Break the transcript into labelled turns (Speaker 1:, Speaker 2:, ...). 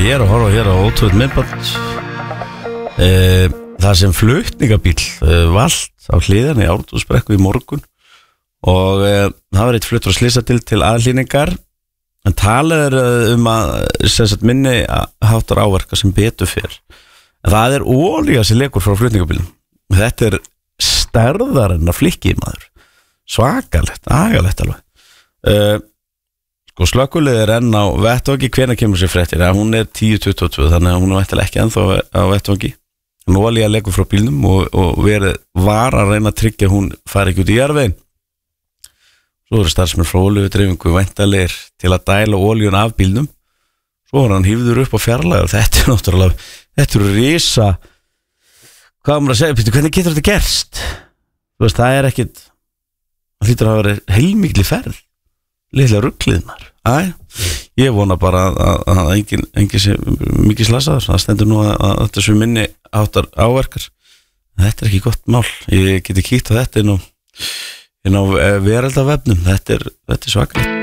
Speaker 1: Ég að horfa hér á ótrúið myndband það sem flutningabíl valt á hliðinni í Ártúnsbrekku í morgun og það var eitt fluttur að slisa til aðhlýningar en talið að minni háttar áverka sem betur fyrr en það olía sem lekur frá flutningabílum þetta stærðar en að flikki maður svakalegt, agalegt alveg sko slökkvilið enn á vettvangi hvenær kemur sér fréttir hún 10:22 þannig að hún ættilega ekki ennþá á vettvangi olía lekur frá bílnum og verið var að reyna að tryggja hún fari ekki út í jarðveginn svo eru starfsmenn frá olíudreifingu væntanlegir til að dæla olíun af bílnum svo var hann hífður upp á fjarlæg og þetta náttúrulega þetta risa hvað maður að segja, hvernig getur þetta gerst þú veist, það ekkit það hlýtur að vera heilmikli ferð litla ruglið maður ég vona bara að engin sé mikið slasaður það stendur nú að þessu minni áttar áverkar þetta ekki gott mál ég geti kíkt á þetta inn á veraldavefnum þetta er svakalegt